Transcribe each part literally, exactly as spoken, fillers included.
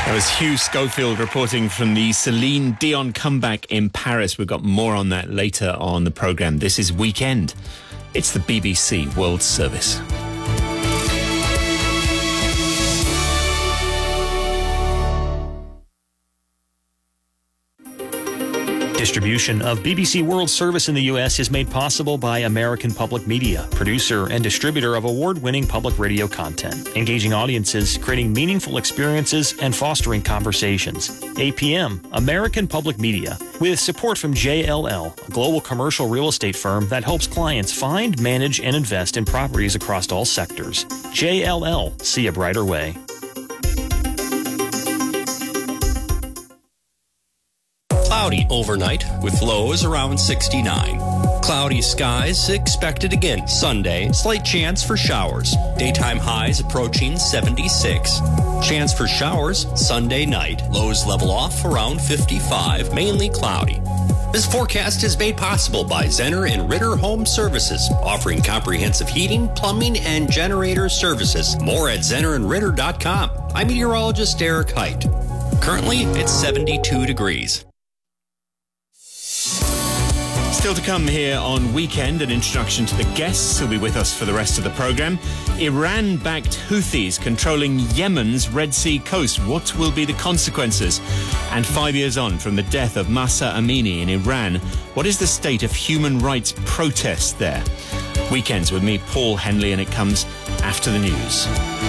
That was Hugh Schofield reporting from the Celine Dion comeback in Paris. We've got more on that later on the programme. This is Weekend. It's the B B C World Service. Distribution of B B C World Service in the U S is made possible by American Public Media, producer and distributor of award-winning public radio content, engaging audiences, creating meaningful experiences, and fostering conversations. A P M, American Public Media, with support from J L L, a global commercial real estate firm that helps clients find, manage, and invest in properties across all sectors. J L L, see a brighter way. Cloudy overnight with lows around sixty-nine. Cloudy skies expected again Sunday. Slight chance for showers. Daytime highs approaching seventy-six. Chance for showers Sunday night. Lows level off around fifty-five. Mainly cloudy. This forecast is made possible by Zenner and Ritter Home Services, offering comprehensive heating, plumbing, and generator services. More at zenner and ritter dot com. I'm meteorologist Eric Height. Currently, it's seventy-two degrees. Still to come here on Weekend, an introduction to the guests who'll be with us for the rest of the programme. Iran-backed Houthis controlling Yemen's Red Sea coast. What will be the consequences? And five years on from the death of Mahsa Amini in Iran, what is the state of human rights protest there? Weekends with me, Paul Henley, and it comes after the news.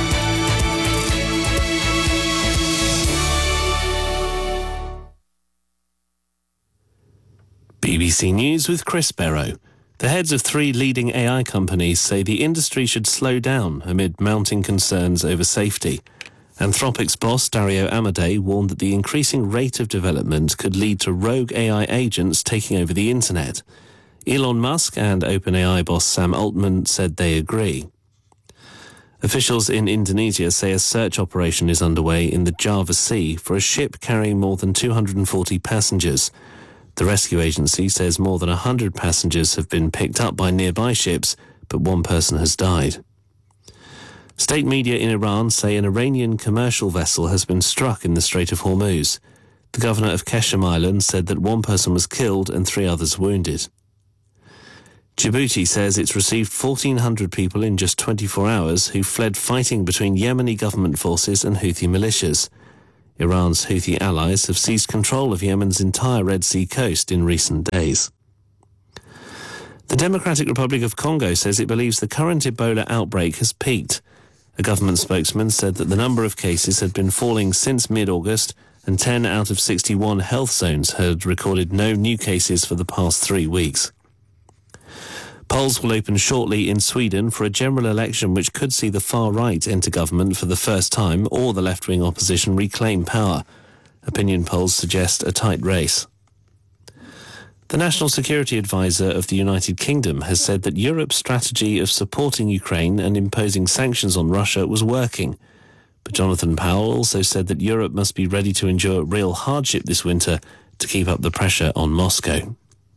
B B C News with Chris Barrow. The heads of three leading A I companies say the industry should slow down amid mounting concerns over safety. Anthropic's boss, Dario Amodei, warned that the increasing rate of development could lead to rogue A I agents taking over the internet. Elon Musk and OpenAI boss Sam Altman said they agree. Officials in Indonesia say a search operation is underway in the Java Sea for a ship carrying more than two hundred forty passengers. The rescue agency says more than one hundred passengers have been picked up by nearby ships, but one person has died. State media in Iran say an Iranian commercial vessel has been struck in the Strait of Hormuz. The governor of Keshem Island said that one person was killed and three others wounded. Djibouti says it's received fourteen hundred people in just twenty-four hours who fled fighting between Yemeni government forces and Houthi militias. Iran's Houthi allies have seized control of Yemen's entire Red Sea coast in recent days. The Democratic Republic of Congo says it believes the current Ebola outbreak has peaked. A government spokesman said that the number of cases had been falling since mid-August, and ten out of sixty-one health zones had recorded no new cases for the past three weeks. Polls will open shortly in Sweden for a general election which could see the far right enter government for the first time or the left-wing opposition reclaim power. Opinion polls suggest a tight race. The National Security Advisor of the United Kingdom has said that Europe's strategy of supporting Ukraine and imposing sanctions on Russia was working. But Jonathan Powell also said that Europe must be ready to endure real hardship this winter to keep up the pressure on Moscow.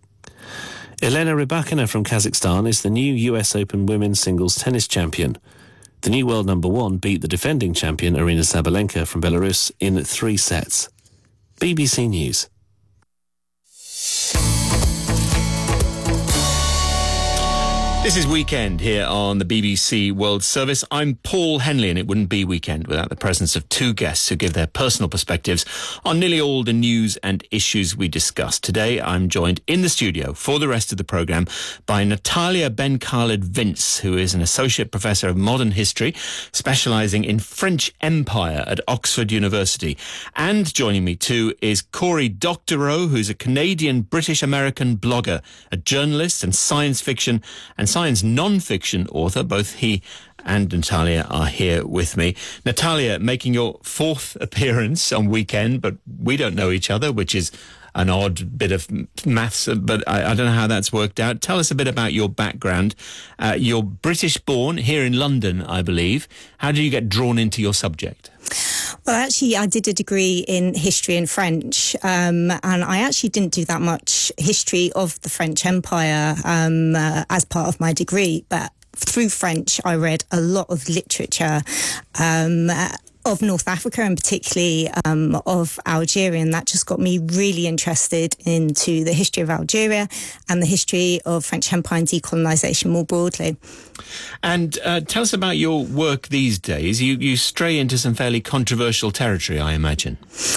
Elena Rybakina from Kazakhstan is the new U S Open women's singles tennis champion. The new world number one beat the defending champion Aryna Sabalenka from Belarus in three sets. B B C News. This is Weekend here on the B B C World Service. I'm Paul Henley, and it wouldn't be Weekend without the presence of two guests who give their personal perspectives on nearly all the news and issues we discuss. Today, I'm joined in the studio for the rest of the programme by Natalia Ben Khaled Vince, who is an Associate Professor of Modern History, specialising in French Empire at Oxford University. And joining me too is Cory Doctorow, who's a Canadian-British-American blogger, a journalist and science fiction and science non-fiction author. Both he and Natalia are here with me. Natalia, making your fourth appearance on Weekend, but we don't know each other, which is an odd bit of maths, but I, I don't know how that's worked out. Tell us a bit about your background. Uh, you're British-born here in London, I believe. How did you get drawn into your subject? Well, actually, I did a degree in history and French, um, and I actually didn't do that much history of the French Empire um, uh, as part of my degree, but through French, I read a lot of literature, um, uh, of North Africa and particularly um, of Algeria. And that just got me really interested into the history of Algeria and the history of French Empire and decolonisation more broadly. And uh, tell us about your work these days. You, you stray into some fairly controversial territory, I imagine.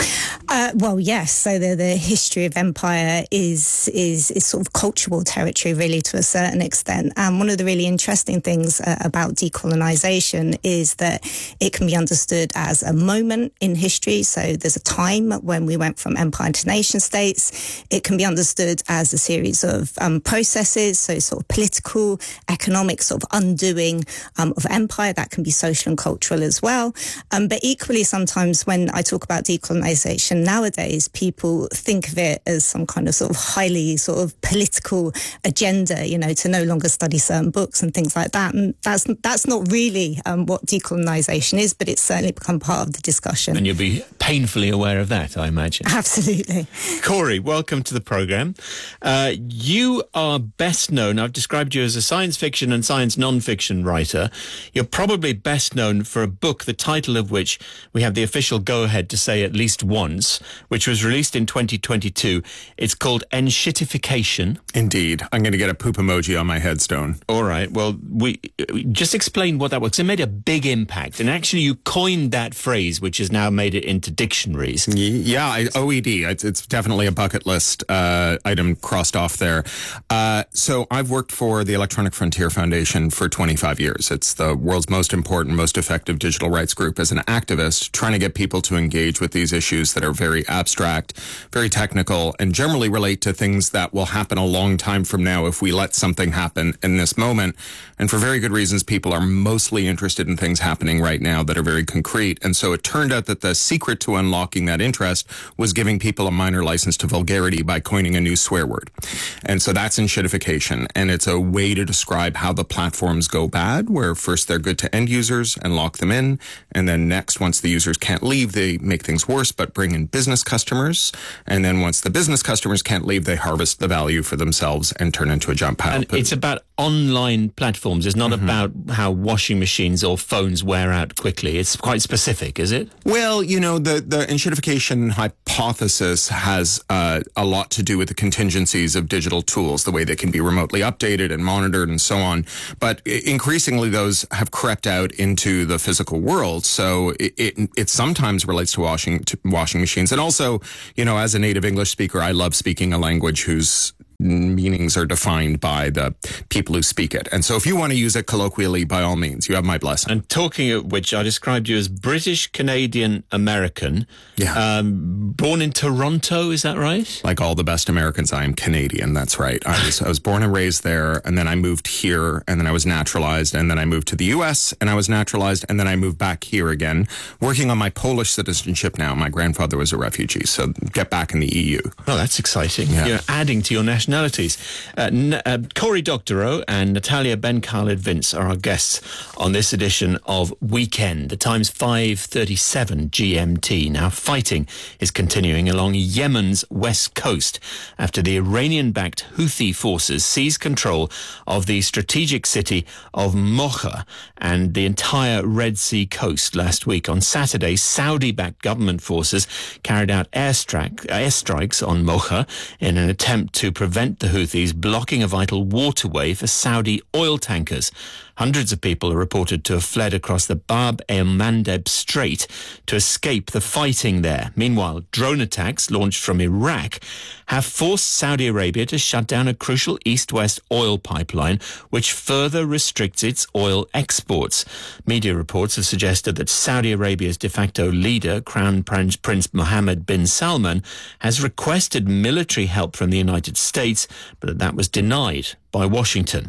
Uh, well, yes. So the, the history of empire is, is is sort of cultural territory, really, to a certain extent. And one of the really interesting things uh, about decolonisation is that it can be understood as a moment in history. So there's a time when we went from empire to nation states. It can be understood as a series of um, processes, so sort of political, economic sort of undoing um, of empire. That can be social and cultural as well. Um, but equally, sometimes when I talk about decolonisation nowadays, people think of it as some kind of sort of highly sort of political agenda, you know, to no longer study certain books and things like that. And that's that's not really um, what decolonisation is, but it's certainly become part of the discussion. And you'll be painfully aware of that, I imagine. Absolutely. Corey, welcome to the programme. Uh, you are best known, I've described you as a science fiction and science non-fiction writer. You're probably best known for a book, the title of which we have the official go-ahead to say at least once, which was released in twenty twenty-two. It's called Enshittification. Indeed. I'm going to get a poop emoji on my headstone. All right. Well, we just explain what that was. It made a big impact. And actually, you coined that phrase, which has now made it into dictionaries. Yeah, I, O E D. It's, it's definitely a bucket list uh, item crossed off there. Uh, so I've worked for the Electronic Frontier Foundation for twenty-five years. It's the world's most important, most effective digital rights group as an activist, trying to get people to engage with these issues that are very abstract, very technical, and generally relate to things that will happen a long time from now if we let something happen in this moment. And for very good reasons, people are mostly interested in things happening right now that are very concrete. And so it turned out that the secret to unlocking that interest was giving people a minor license to vulgarity by coining a new swear word. And so that's enshittification. And it's a way to describe how the platforms go bad, where first they're good to end users and lock them in. And then next, once the users can't leave, they make things worse, but bring in business customers. And then once the business customers can't leave, they harvest the value for themselves and turn into a jump pile. And it's about online platforms. It's not mm-hmm. about how washing machines or phones wear out quickly. It's quite specific, is it? Well, you know, the, the enshittification hypothesis has uh, a lot to do with the contingencies of digital tools, the way they can be remotely updated and monitored and so on. But increasingly, those have crept out into the physical world. So it, it, it sometimes relates to washing, to washing machines. And also, you know, as a native English speaker, I love speaking a language whose meanings are defined by the people who speak it. And so if you want to use it colloquially, by all means, you have my blessing. And talking of which, I described you as British, Canadian, American. Yeah. Um, born in Toronto, is that right? Like all the best Americans, I am Canadian. That's right. I was, I was born and raised there, and then I moved here, and then I was naturalized, and then I moved to the U S, and I was naturalized, and then I moved back here again, working on my Polish citizenship now. My grandfather was a refugee, so get back in the E U. Oh, that's exciting. Yeah. You're adding to your national nationalities. Uh, N- uh, Cory Doctorow and Natalia Ben-Khaled-Vince are our guests on this edition of Weekend. The time's five thirty-seven G M T. Now, fighting is continuing along Yemen's west coast after the Iranian-backed Houthi forces seized control of the strategic city of Mocha and the entire Red Sea coast last week. On Saturday, Saudi-backed government forces carried out airstrike, airstrikes on Mocha in an attempt to prevent the Houthis blocking a vital waterway for Saudi oil tankers. Hundreds of people are reported to have fled across the Bab el-Mandeb Strait to escape the fighting there. Meanwhile, drone attacks launched from Iraq have forced Saudi Arabia to shut down a crucial east-west oil pipeline, which further restricts its oil exports. Media reports have suggested that Saudi Arabia's de facto leader, Crown Prince, Prince Mohammed bin Salman, has requested military help from the United States, but that, that was denied by Washington.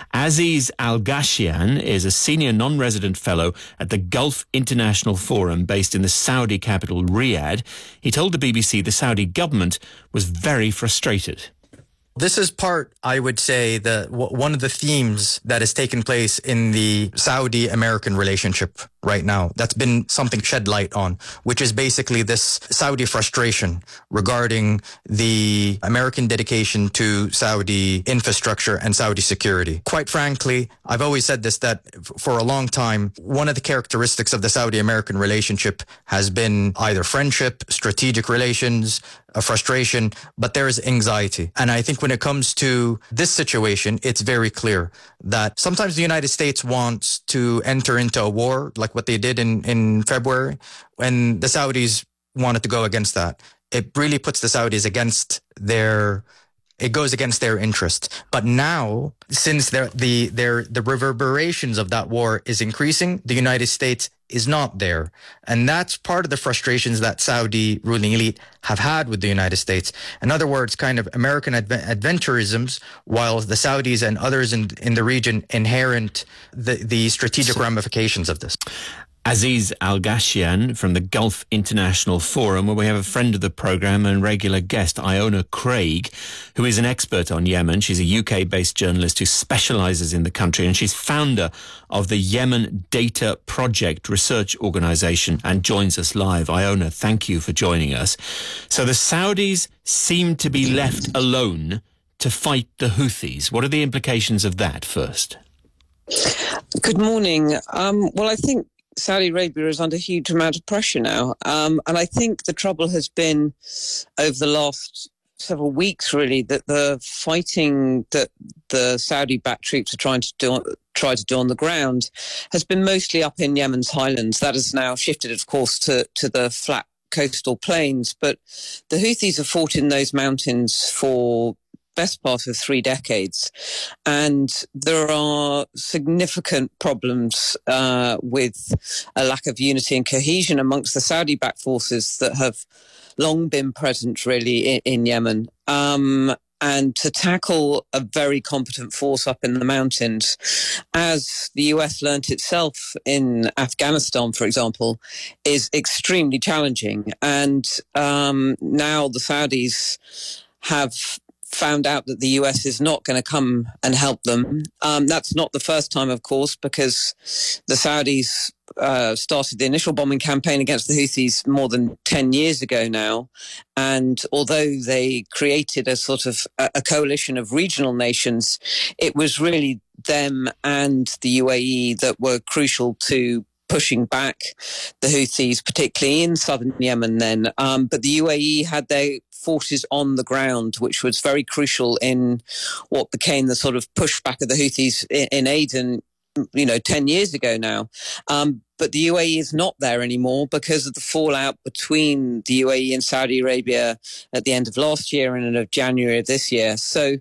Aziz Al-Ghashian is a senior non-resident fellow at the Gulf International Forum based in the Saudi capital Riyadh. He told the B B C the Saudi government was very frustrated. This is part, I would say, the w- one of the themes that has taken place in the Saudi-American relationship right now. That's been something shed light on, which is basically this Saudi frustration regarding the American dedication to Saudi infrastructure and Saudi security. Quite frankly, I've always said this, that f- for a long time, one of the characteristics of the Saudi-American relationship has been either friendship, strategic relations, a frustration, but there is anxiety. And I think when it comes to this situation, it's very clear that sometimes the United States wants to enter into a war like what they did in, in February, when the Saudis wanted to go against that. It really puts the Saudis against their, it goes against their interest. But now, since the, the, their, the reverberations of that war is increasing, the United States is not there. And that's part of the frustrations that Saudi ruling elite have had with the United States. In other words, kind of American adve- adventurisms, while the Saudis and others in, in the region inherit the, the strategic ramifications of this. Aziz Al-Ghashian from the Gulf International Forum, where we have a friend of the programme and regular guest, Iona Craig, who is an expert on Yemen. She's a U K-based journalist who specialises in the country, and she's founder of the Yemen Data Project research organisation and joins us live. Iona, thank you for joining us. So the Saudis seem to be left alone to fight the Houthis. What are the implications of that first? Good morning. Um, well, I think Saudi Arabia is under a huge amount of pressure now. Um, and I think the trouble has been over the last several weeks, really, that the fighting that the Saudi-backed troops are trying to do, try to do on the ground has been mostly up in Yemen's highlands. That has now shifted, of course, to, to the flat coastal plains. But the Houthis have fought in those mountains for best part of three decades. And there are significant problems uh, with a lack of unity and cohesion amongst the Saudi-backed forces that have long been present, really, in, in Yemen. Um, and to tackle a very competent force up in the mountains, as the U S learnt itself in Afghanistan, for example, is extremely challenging. And um, now the Saudis have found out that the U S is not going to come and help them. Um, that's not the first time, of course, because the Saudis uh, started the initial bombing campaign against the Houthis more than ten years ago now. And although they created a sort of a, a coalition of regional nations, it was really them and the U A E that were crucial to pushing back the Houthis, particularly in southern Yemen then. Um, but the U A E had their forces on the ground, which was very crucial in what became the sort of pushback of the Houthis in, in Aden, you know, ten years ago now. Um, but the U A E is not there anymore because of the fallout between the U A E and Saudi Arabia at the end of last year and of January of this year. So